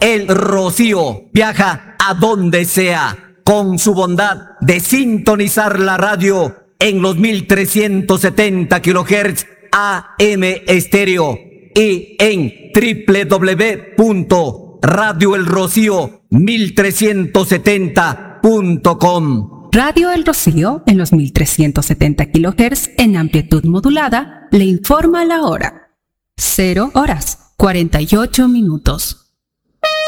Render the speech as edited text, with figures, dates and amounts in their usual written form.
El Rocío viaja a donde sea con su bondad de sintonizar la radio en los 1370 kHz AM estéreo y en www.radioelrocío1370.com. Radio El Rocío en los 1370 kHz en amplitud modulada le informa la hora. 0 horas 48 minutos.